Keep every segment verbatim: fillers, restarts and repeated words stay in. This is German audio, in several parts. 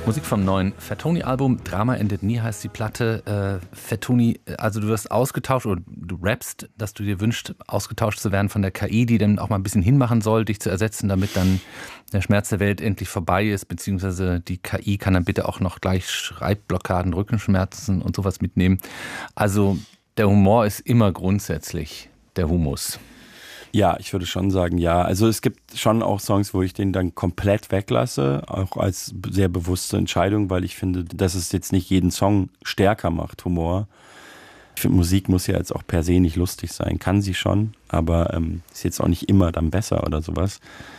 Musik vom neuen Fatoni-Album. Drama endet nie heißt die Platte. Äh, Fatoni, also du wirst ausgetauscht oder du rappst, dass du dir wünschst, ausgetauscht zu werden von der K I, die dann auch mal ein bisschen hinmachen soll, dich zu ersetzen, damit dann der Schmerz der Welt endlich vorbei ist, beziehungsweise die K I kann dann bitte auch noch gleich Schreibblockaden, Rückenschmerzen und sowas mitnehmen. Also der Humor ist immer grundsätzlich der Humus. Ja, ich würde schon sagen, ja. Also es gibt schon auch Songs, wo ich den dann komplett weglasse, auch als sehr bewusste Entscheidung, weil ich finde, dass es jetzt nicht jeden Song stärker macht, Humor. Ich finde, Musik muss ja jetzt auch per se nicht lustig sein. Kann sie schon, aber ähm, ist jetzt auch nicht immer dann besser oder sowas.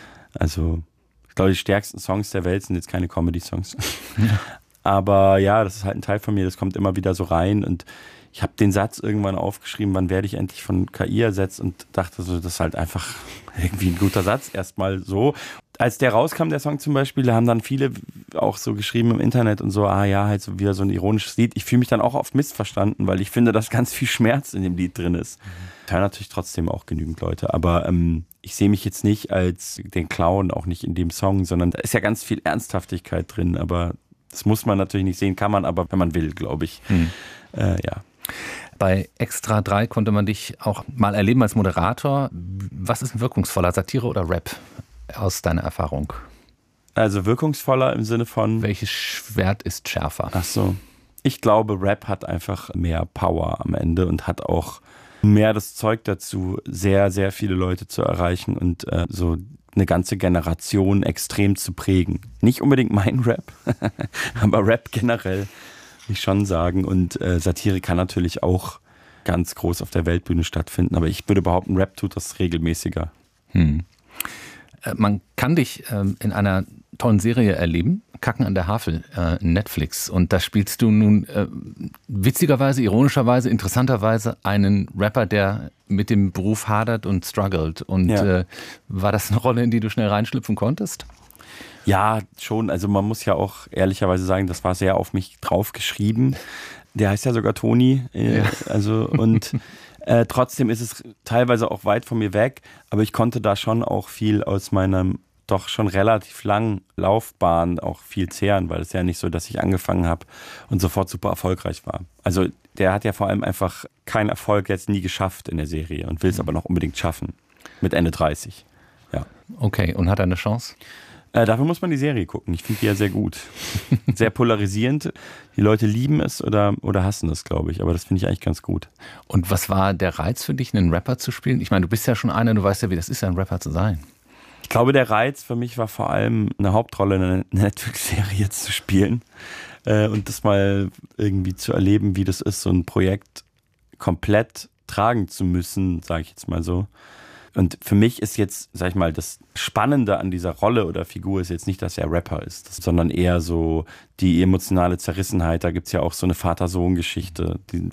Also ich glaube, die stärksten Songs der Welt sind jetzt keine Comedy-Songs. Ja. Aber ja, das ist halt ein Teil von mir, das kommt immer wieder so rein und ich habe den Satz irgendwann aufgeschrieben, wann werde ich endlich von K I ersetzt und dachte so, das ist halt einfach irgendwie ein guter Satz, erstmal so. Als der rauskam, der Song zum Beispiel, da haben dann viele auch so geschrieben im Internet und so, ah ja, halt so wieder so ein ironisches Lied. Ich fühle mich dann auch oft missverstanden, weil ich finde, dass ganz viel Schmerz in dem Lied drin ist. Mhm. Hören natürlich trotzdem auch genügend Leute, aber ähm, ich sehe mich jetzt nicht als den Clown, auch nicht in dem Song, sondern da ist ja ganz viel Ernsthaftigkeit drin, aber das muss man natürlich nicht sehen, kann man aber, wenn man will, glaube ich. Mhm. Äh, ja. Bei Extra drei konnte man dich auch mal erleben als Moderator. Was ist wirkungsvoller, Satire oder Rap aus deiner Erfahrung? Also wirkungsvoller im Sinne von... Welches Schwert ist schärfer? Ach so. Ich glaube, Rap hat einfach mehr Power am Ende und hat auch mehr das Zeug dazu, sehr, sehr viele Leute zu erreichen und äh, so eine ganze Generation extrem zu prägen. Nicht unbedingt mein Rap, aber Rap generell. Ich schon sagen. Und äh, Satire kann natürlich auch ganz groß auf der Weltbühne stattfinden. Aber ich würde behaupten, Rap tut das regelmäßiger. Hm. Äh, man kann dich ähm, in einer tollen Serie erleben, Kacken an der Havel, äh, Netflix. Und da spielst du nun äh, witzigerweise, ironischerweise, interessanterweise einen Rapper, der mit dem Beruf hadert und struggelt. Und ja. äh, war das eine Rolle, in die du schnell reinschlüpfen konntest? Ja, schon. Also man muss ja auch ehrlicherweise sagen, das war sehr auf mich drauf geschrieben. Der heißt ja sogar Toni. Äh, ja. Also und äh, trotzdem ist es teilweise auch weit von mir weg. Aber ich konnte da schon auch viel aus meiner doch schon relativ langen Laufbahn auch viel zehren, weil es ja nicht so, dass ich angefangen habe und sofort super erfolgreich war. Also der hat ja vor allem einfach keinen Erfolg jetzt nie geschafft in der Serie und will es aber noch unbedingt schaffen. Mit Ende dreißig. Ja. Okay, und hat er eine Chance? Äh, dafür muss man die Serie gucken. Ich finde die ja sehr gut. Sehr polarisierend. Die Leute lieben es oder, oder hassen es, glaube ich. Aber das finde ich eigentlich ganz gut. Und was war der Reiz für dich, einen Rapper zu spielen? Ich meine, du bist ja schon einer, du weißt ja, wie das ist, ein Rapper zu sein. Ich glaube, der Reiz für mich war vor allem, eine Hauptrolle in einer Netflix-Serie jetzt zu spielen. Äh, und das mal irgendwie zu erleben, wie das ist, so ein Projekt komplett tragen zu müssen, sage ich jetzt mal so. Und für mich ist jetzt, sag ich mal, das Spannende an dieser Rolle oder Figur ist jetzt nicht, dass er Rapper ist, sondern eher so die emotionale Zerrissenheit. Da gibt's ja auch so eine Vater-Sohn-Geschichte, die